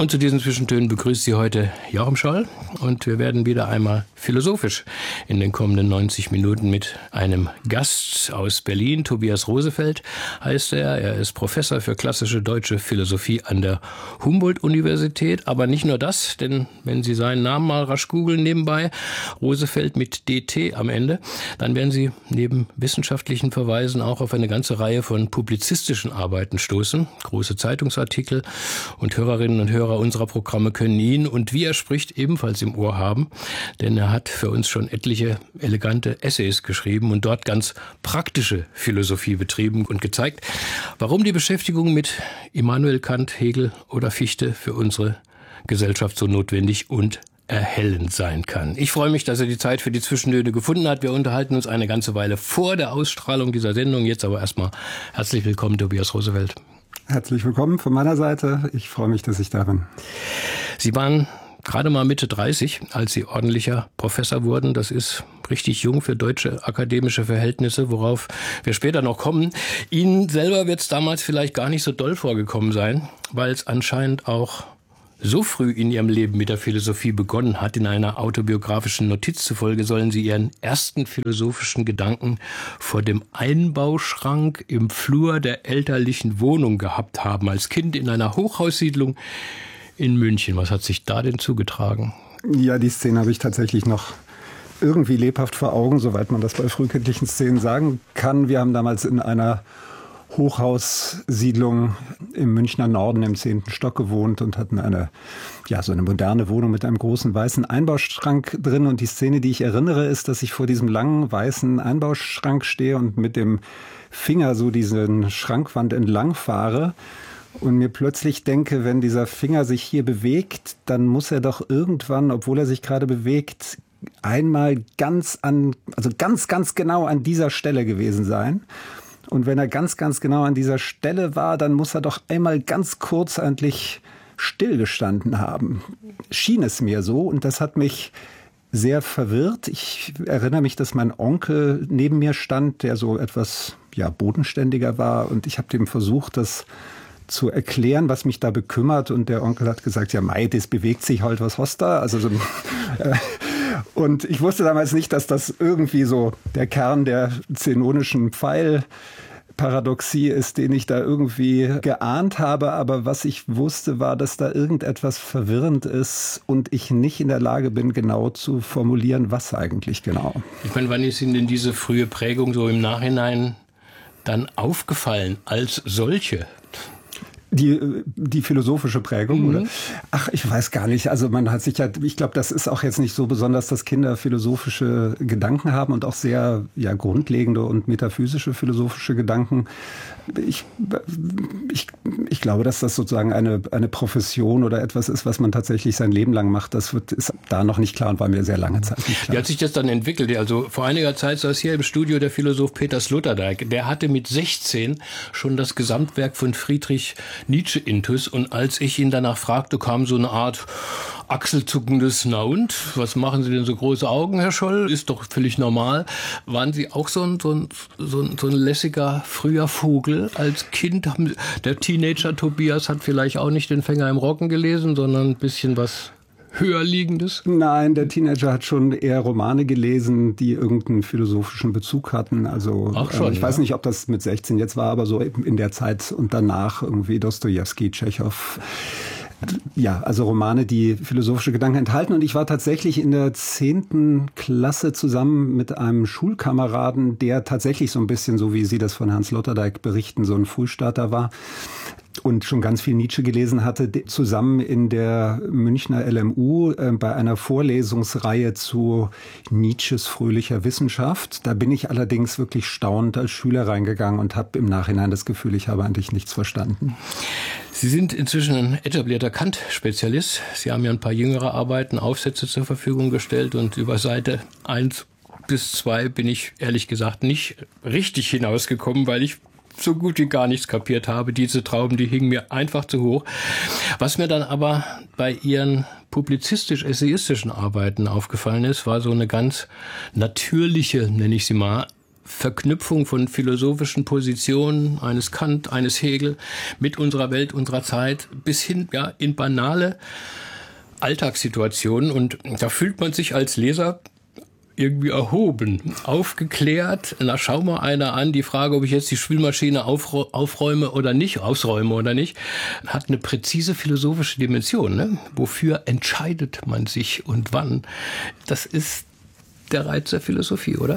Und zu diesen Zwischentönen begrüßt Sie heute Joachim Scholl und wir werden wieder einmal philosophisch in den kommenden 90 Minuten mit einem Gast aus Berlin. Tobias Rosefeld heißt er. Er ist Professor für klassische deutsche Philosophie an der Humboldt-Universität. Aber nicht nur das, denn wenn Sie seinen Namen mal rasch googeln nebenbei, Rosefeld mit DT am Ende, dann werden Sie neben wissenschaftlichen Verweisen auch auf eine ganze Reihe von publizistischen Arbeiten stoßen. Große Zeitungsartikel und Hörerinnen und Hörer unserer Programme können ihn und wie er spricht ebenfalls im Ohr haben, denn er hat für uns schon etliche elegante Essays geschrieben und dort ganz praktische Philosophie betrieben und gezeigt, warum die Beschäftigung mit Immanuel Kant, Hegel oder Fichte für unsere Gesellschaft so notwendig und erhellend sein kann. Ich freue mich, dass er die Zeit für die Zwischentöne gefunden hat. Wir unterhalten uns eine ganze Weile vor der Ausstrahlung dieser Sendung. Jetzt aber erstmal herzlich willkommen, Tobias Rosefeld. Herzlich willkommen von meiner Seite. Ich freue mich, dass ich da bin. Sie waren gerade mal Mitte 30, als Sie ordentlicher Professor wurden. Das ist richtig jung für deutsche akademische Verhältnisse, worauf wir später noch kommen. Ihnen selber wird es damals vielleicht gar nicht so doll vorgekommen sein, weil es anscheinend auch so früh in Ihrem Leben mit der Philosophie begonnen hat. In einer autobiografischen Notiz zufolge sollen Sie Ihren ersten philosophischen Gedanken vor dem Einbauschrank im Flur der elterlichen Wohnung gehabt haben, als Kind in einer Hochhaussiedlung in München. Was hat sich da denn zugetragen? Ja, die Szene habe ich tatsächlich noch irgendwie lebhaft vor Augen, soweit man das bei frühkindlichen Szenen sagen kann. Wir haben damals in einer Hochhaussiedlung im Münchner Norden im 10. Stock gewohnt und hatten so eine moderne Wohnung mit einem großen weißen Einbauschrank drin. Und die Szene, die ich erinnere, ist, dass ich vor diesem langen weißen Einbauschrank stehe und mit dem Finger so diesen Schrankwand entlang fahre und mir plötzlich denke, wenn dieser Finger sich hier bewegt, dann muss er doch irgendwann, obwohl er sich gerade bewegt, einmal ganz genau an dieser Stelle gewesen sein. Und wenn er ganz genau an dieser Stelle war, dann muss er doch einmal ganz kurz endlich stillgestanden haben. Schien es mir so und das hat mich sehr verwirrt. Ich erinnere mich, dass mein Onkel neben mir stand, der so etwas bodenständiger war und ich habe dem versucht, das zu erklären, was mich da bekümmert und der Onkel hat gesagt, ja mei, das bewegt sich halt, was hast da? Also so und ich wusste damals nicht, dass das irgendwie so der Kern der zenonischen Pfeilparadoxie ist, den ich da irgendwie geahnt habe. Aber was ich wusste, war, dass da irgendetwas verwirrend ist und ich nicht in der Lage bin, genau zu formulieren, was eigentlich genau. Ich meine, wann ist Ihnen denn diese frühe Prägung so im Nachhinein dann aufgefallen als solche? Die philosophische Prägung, oder? Ach, ich weiß gar nicht. Also man hat sich ich glaube, das ist auch jetzt nicht so besonders, dass Kinder philosophische Gedanken haben und auch sehr grundlegende und metaphysische philosophische Gedanken. Ich glaube, dass das sozusagen eine Profession oder etwas ist, was man tatsächlich sein Leben lang macht. Das ist da noch nicht klar und war mir sehr lange Zeit nicht klar. Wie hat sich das dann entwickelt? Also vor einiger Zeit saß hier im Studio der Philosoph Peter Sloterdijk. Der hatte mit 16 schon das Gesamtwerk von Friedrich Nietzsche intus und als ich ihn danach fragte, kam so eine Art achselzuckendes Na und? Was machen Sie denn so große Augen, Herr Scholl? Ist doch völlig normal. Waren Sie auch so ein lässiger früher Vogel als Kind? Der Teenager Tobias hat vielleicht auch nicht den Fänger im Roggen gelesen, sondern ein bisschen was Höherliegendes? Nein, der Teenager hat schon eher Romane gelesen, die irgendeinen philosophischen Bezug hatten. Also ich weiß nicht, ob das mit 16 jetzt war, aber so in der Zeit und danach irgendwie Dostojewski, Tschechow. Ja, also Romane, die philosophische Gedanken enthalten. Und ich war tatsächlich in der 10. Klasse zusammen mit einem Schulkameraden, der tatsächlich so ein bisschen, so wie Sie das von Herrn Sloterdijk berichten, so ein Frühstarter war und schon ganz viel Nietzsche gelesen hatte, zusammen in der Münchner LMU bei einer Vorlesungsreihe zu Nietzsches fröhlicher Wissenschaft. Da bin ich allerdings wirklich staunend als Schüler reingegangen und habe im Nachhinein das Gefühl, ich habe eigentlich nichts verstanden. Sie sind inzwischen ein etablierter Kant-Spezialist. Sie haben ja ein paar jüngere Arbeiten, Aufsätze zur Verfügung gestellt und über Seite 1 bis 2 bin ich ehrlich gesagt nicht richtig hinausgekommen, weil ich so gut wie gar nichts kapiert habe. Diese Trauben, die hingen mir einfach zu hoch. Was mir dann aber bei Ihren publizistisch-essayistischen Arbeiten aufgefallen ist, war so eine ganz natürliche, nenne ich sie mal, Verknüpfung von philosophischen Positionen eines Kant, eines Hegel mit unserer Welt, unserer Zeit bis hin in banale Alltagssituationen. Und da fühlt man sich als Leser irgendwie erhoben, aufgeklärt. Na, schau mal einer an, die Frage, ob ich jetzt die Spülmaschine ausräume oder nicht, hat eine präzise philosophische Dimension. Ne? Wofür entscheidet man sich und wann? Das ist der Reiz der Philosophie, oder?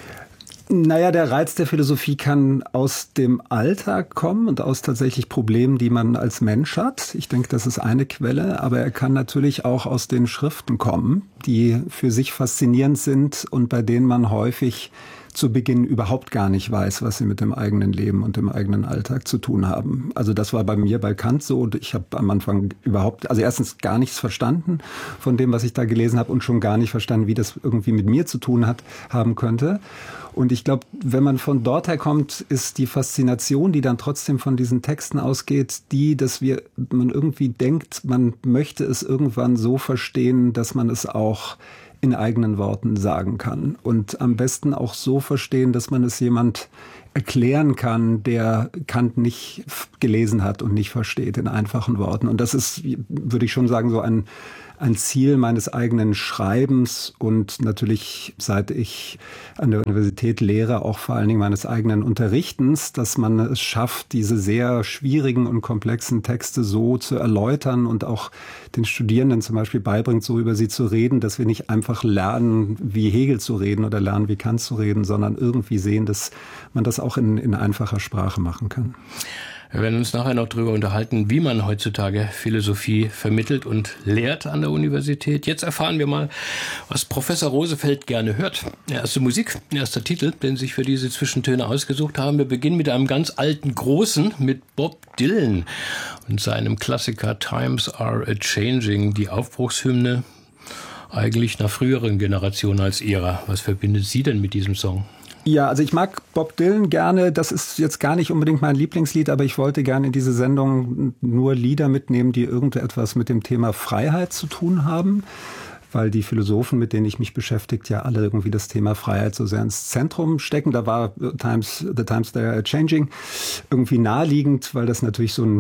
Naja, der Reiz der Philosophie kann aus dem Alltag kommen und aus tatsächlich Problemen, die man als Mensch hat. Ich denke, das ist eine Quelle, aber er kann natürlich auch aus den Schriften kommen, die für sich faszinierend sind und bei denen man häufig zu Beginn überhaupt gar nicht weiß, was sie mit dem eigenen Leben und dem eigenen Alltag zu tun haben. Also das war bei mir bei Kant so. Ich habe am Anfang erstens gar nichts verstanden von dem, was ich da gelesen habe und schon gar nicht verstanden, wie das irgendwie mit mir zu tun haben könnte. Und ich glaube, wenn man von dort her kommt, ist die Faszination, die dann trotzdem von diesen Texten ausgeht, dass man irgendwie denkt, man möchte es irgendwann so verstehen, dass man es auch in eigenen Worten sagen kann. Und am besten auch so verstehen, dass man es jemand erklären kann, der Kant nicht gelesen hat und nicht versteht, in einfachen Worten. Und das ist, würde ich schon sagen, so ein Ziel meines eigenen Schreibens und natürlich, seit ich an der Universität lehre, auch vor allen Dingen meines eigenen Unterrichtens, dass man es schafft, diese sehr schwierigen und komplexen Texte so zu erläutern und auch den Studierenden zum Beispiel beibringt, so über sie zu reden, dass wir nicht einfach lernen, wie Hegel zu reden oder lernen, wie Kant zu reden, sondern irgendwie sehen, dass man das auch in einfacher Sprache machen kann. Wir werden uns nachher noch darüber unterhalten, wie man heutzutage Philosophie vermittelt und lehrt an der Universität. Jetzt erfahren wir mal, was Professor Rosefeld gerne hört. Erste Musik, erster Titel, den sich für diese Zwischentöne ausgesucht haben. Wir beginnen mit einem ganz alten Großen, mit Bob Dylan und seinem Klassiker Times Are A-Changing, die Aufbruchshymne eigentlich einer früheren Generation als ihrer. Was verbindet Sie denn mit diesem Song? Ja, also ich mag Bob Dylan gerne. Das ist jetzt gar nicht unbedingt mein Lieblingslied, aber ich wollte gerne in diese Sendung nur Lieder mitnehmen, die irgendetwas mit dem Thema Freiheit zu tun haben, weil die Philosophen, mit denen ich mich beschäftigt, ja alle irgendwie das Thema Freiheit so sehr ins Zentrum stecken. Da war The Times They Are Changing irgendwie naheliegend, weil das natürlich so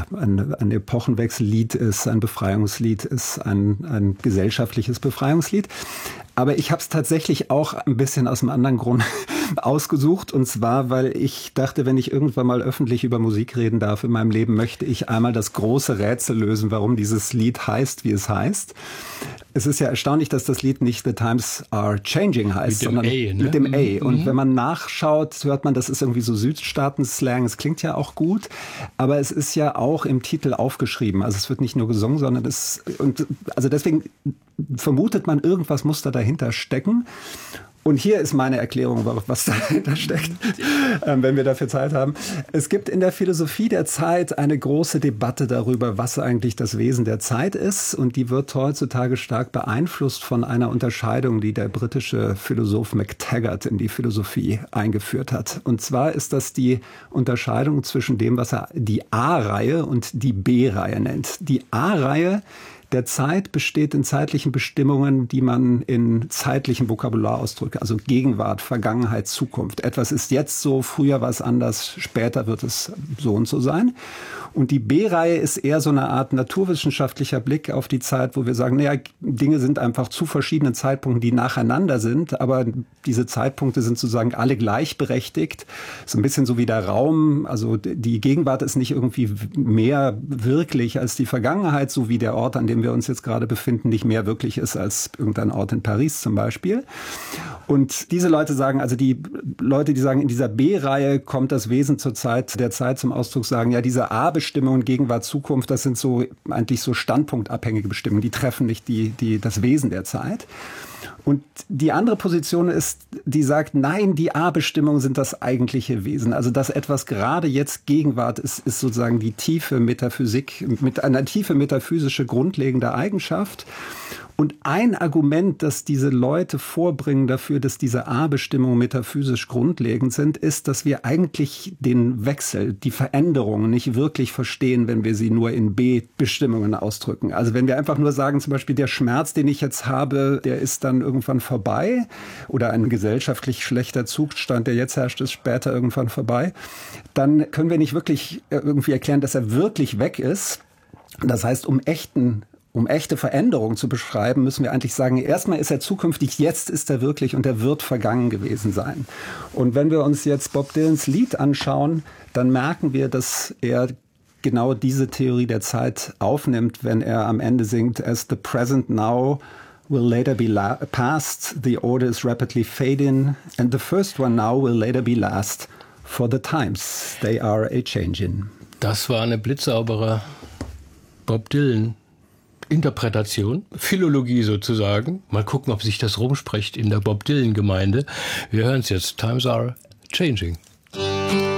ein Epochenwechsellied ist, ein Befreiungslied ist, ein gesellschaftliches Befreiungslied. Aber ich habe es tatsächlich auch ein bisschen aus einem anderen Grund ausgesucht. Und zwar, weil ich dachte, wenn ich irgendwann mal öffentlich über Musik reden darf in meinem Leben, möchte ich einmal das große Rätsel lösen, warum dieses Lied heißt, wie es heißt. Es ist ja erstaunlich, dass das Lied nicht The Times Are Changing heißt, sondern mit dem A. Und wenn man nachschaut, hört man, das ist irgendwie so Südstaaten-Slang. Es klingt ja auch gut, aber es ist ja auch im Titel aufgeschrieben. Also es wird nicht nur gesungen, sondern also deswegen vermutet man, irgendwas muss da dahinter stecken. Und hier ist meine Erklärung, was dahinter steckt, wenn wir dafür Zeit haben. Es gibt in der Philosophie der Zeit eine große Debatte darüber, was eigentlich das Wesen der Zeit ist. Und die wird heutzutage stark beeinflusst von einer Unterscheidung, die der britische Philosoph McTaggart in die Philosophie eingeführt hat. Und zwar ist das die Unterscheidung zwischen dem, was er die A-Reihe und die B-Reihe nennt. Die A-Reihe der Zeit besteht in zeitlichen Bestimmungen, die man in zeitlichem Vokabular ausdrückt, also Gegenwart, Vergangenheit, Zukunft. Etwas ist jetzt so, früher war es anders, später wird es so und so sein. Und die B-Reihe ist eher so eine Art naturwissenschaftlicher Blick auf die Zeit, wo wir sagen, naja, Dinge sind einfach zu verschiedenen Zeitpunkten, die nacheinander sind, aber diese Zeitpunkte sind sozusagen alle gleichberechtigt. So ein bisschen so wie der Raum, also die Gegenwart ist nicht irgendwie mehr wirklich als die Vergangenheit, so wie der Ort, an dem wir uns jetzt gerade befinden, nicht mehr wirklich ist als irgendein Ort in Paris zum Beispiel. Und diese Leute sagen, also die Leute, die sagen, in dieser B-Reihe kommt das Wesen zur Zeit der Zeit zum Ausdruck, sagen, ja, diese A-Bestimmungen, Gegenwart, Zukunft, das sind so eigentlich so standpunktabhängige Bestimmungen, die treffen nicht das Wesen der Zeit. Und die andere Position ist, die sagt, nein, die A-Bestimmungen sind das eigentliche Wesen. Also dass etwas gerade jetzt Gegenwart ist sozusagen die tiefe Metaphysik, mit einer tiefe metaphysische grundlegende Eigenschaft. Und ein Argument, das diese Leute vorbringen dafür, dass diese A-Bestimmungen metaphysisch grundlegend sind, ist, dass wir eigentlich den Wechsel, die Veränderungen nicht wirklich verstehen, wenn wir sie nur in B-Bestimmungen ausdrücken. Also wenn wir einfach nur sagen, zum Beispiel der Schmerz, den ich jetzt habe, der ist dann irgendwann vorbei, oder ein gesellschaftlich schlechter Zustand, der jetzt herrscht, ist später irgendwann vorbei, dann können wir nicht wirklich irgendwie erklären, dass er wirklich weg ist. Das heißt, um echte Veränderung zu beschreiben, müssen wir eigentlich sagen, erstmal ist er zukünftig, jetzt ist er wirklich und er wird vergangen gewesen sein. Und wenn wir uns jetzt Bob Dylans Lied anschauen, dann merken wir, dass er genau diese Theorie der Zeit aufnimmt, wenn er am Ende singt, as the present now will later be past, the order is rapidly fading, and the first one now will later be last, for the times they are a-changin'. Das war eine blitzsaubere Bob Dylan Interpretation, Philologie sozusagen. Mal gucken, ob sich das rumspricht in der Bob Dylan Gemeinde. Wir hören es jetzt. Times are changing.